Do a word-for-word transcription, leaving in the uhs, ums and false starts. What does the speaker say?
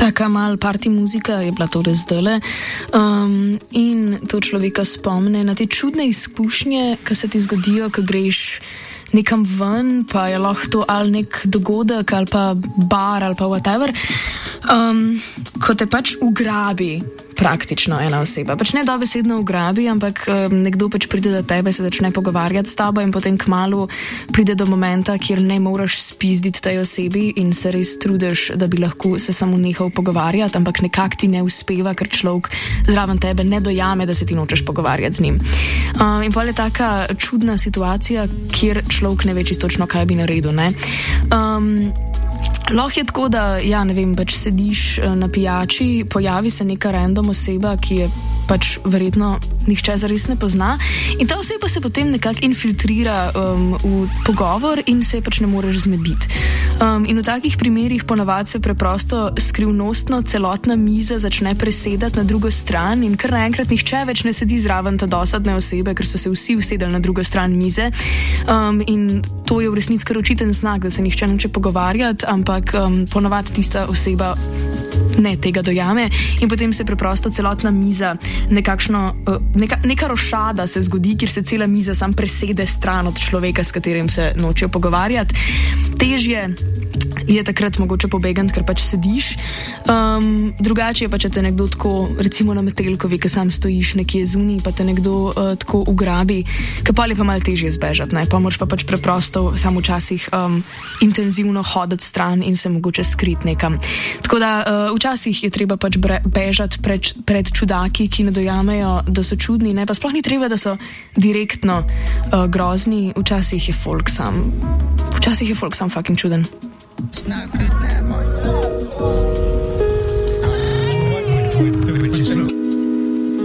Taka mal party muzika je bila to zdajle um, in to človeka spomne na te čudne izkušnje, ki se ti zgodijo, ko greš nekam ven, pa je lahko to ali nek dogodek ali pa bar ali pa whatever, um, ko te pač ugrabi praktično ena oseba. Pač ne dobesedno ugrabi, ampak um, nekdo pač pride do tebe, se začne pogovarjati s tabo in potem kmalu pride do momenta, kjer ne moraš spizditi tej osebi in se res trudiš, da bi lahko se samo nehal pogovarjati, ampak nekako ti ne uspeva, ker človek zraven tebe ne dojame, da se ti nočeš pogovarjati z njim. Um, in pa je taka čudna situacija, kjer človek ne ve čisto točno, kaj bi naredil, ne. Um, Lahko je tako, da, ja, ne vem, pač sediš na pijači, pojavi se neka random oseba, ki je pač verjetno nihče zares ne pozna in ta oseba se potem nekako infiltrira um, v pogovor in se pač ne moreš znebiti. Um, in v takih primerih ponavadi se preprosto skrivnostno celotna miza začne presedati na drugo stran in kar naenkrat nihče več ne sedi zraven ta dosadne osebe, ker so se vsi usedeli na drugo stran mize. Um, in to je v resnici kar očiten znak, da se nihče noče pogovarjati, ampak um, ponavadi tista oseba ne tega dojame in potem se preprosto celotna miza nekakšno, neka, neka rošada se zgodi, kjer se cela miza sam presede stran od človeka, s katerim se nočejo pogovarjati. Težje je takrat mogoče pobegati, ker pač sediš. Um, drugače je pa, če te nekdo tako, recimo na Metelkovi, ki sam stojiš nekje zunaj, pa te nekdo uh, tako ugrabi, ki pa je pa malo težje zbežati, ne? Pa moraš pa pač preprosto samo včasih um, intenzivno hoditi stran in se mogoče skriti nekam. Tako da uh, včasih je treba pač bre- bežati pred, pred čudaki, ki ne dojamejo, da so čudni, ne? Pa sploh ni treba, da so direktno uh, grozni, včasih je folk sam, včasih je folk sam fucking čuden. It's not good, man.